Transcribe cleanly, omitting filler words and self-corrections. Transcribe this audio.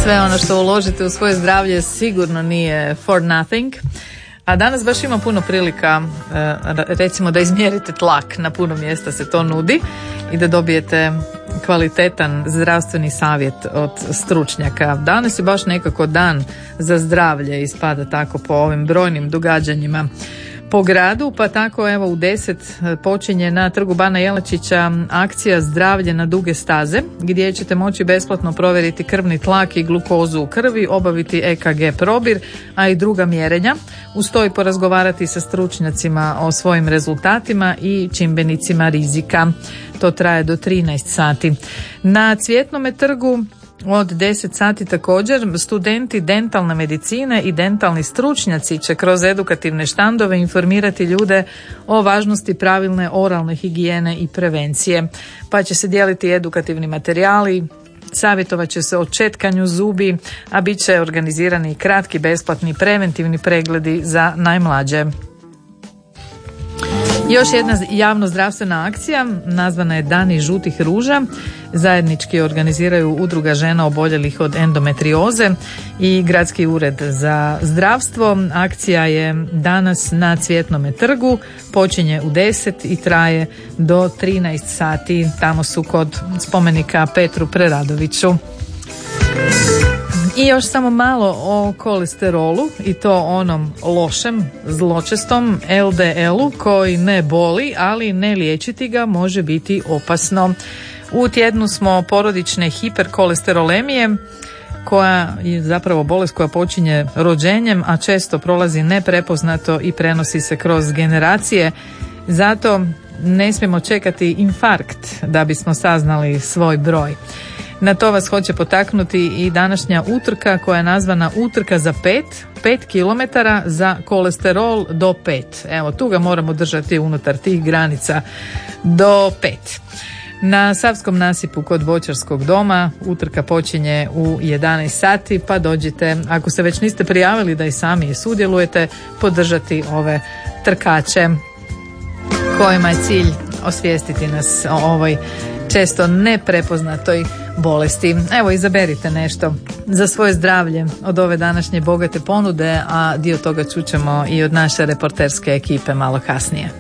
Sve ono što uložite u svoje zdravlje sigurno nije for nothing. A danas baš ima puno prilika, recimo da izmjerite tlak, na puno mjesta se to nudi i da dobijete kvalitetan zdravstveni savjet od stručnjaka. Danas je baš nekako dan za zdravlje, ispada tako po ovim brojnim događanjima po gradu, pa tako evo u 10 počinje na Trgu Bana Jelačića akcija Zdravlje na duge staze, gdje ćete moći besplatno provjeriti krvni tlak i glukozu u krvi, obaviti EKG probir, a i druga mjerenja. Uz to i porazgovarati sa stručnjacima o svojim rezultatima i čimbenicima rizika. To traje do 13 sati. Na Cvjetnome trgu od 10 sati također studenti dentalne medicine i dentalni stručnjaci će kroz edukativne štandove informirati ljude o važnosti pravilne oralne higijene i prevencije. Pa će se dijeliti edukativni materijali, savjetovat će se o četkanju zubi, a bit će organizirani kratki besplatni preventivni pregledi za najmlađe. Još jedna javno zdravstvena akcija nazvana je Dani žutih ruža. Zajednički organiziraju Udruga žena oboljelih od endometrioze i Gradski ured za zdravstvo. Akcija je danas na Cvjetnome trgu, počinje u 10 i traje do 13 sati. Tamo su kod spomenika Petru Preradoviću. I još samo malo o kolesterolu, i to onom lošem, zločestom LDL-u koji ne boli, ali ne liječiti ga može biti opasno. U tjednu smo porodične hiperkolesterolemije, koja je zapravo bolest koja počinje rođenjem, a često prolazi neprepoznato i prenosi se kroz generacije. Zato ne smijemo čekati infarkt da bismo saznali svoj broj. Na to vas hoće potaknuti i današnja utrka koja je nazvana utrka za 5 km za kolesterol do 5. Evo, tu ga moramo držati unutar tih granica do 5. Na Savskom nasipu kod Voćarskog doma utrka počinje u 11 sati, pa dođite, ako se već niste prijavili da i sami sudjelujete, podržati ove trkače kojima je cilj osvijestiti nas o ovoj često neprepoznatoj bolesti. Evo, izaberite nešto za svoje zdravlje od ove današnje bogate ponude, a dio toga čućemo i od naše reporterske ekipe malo kasnije.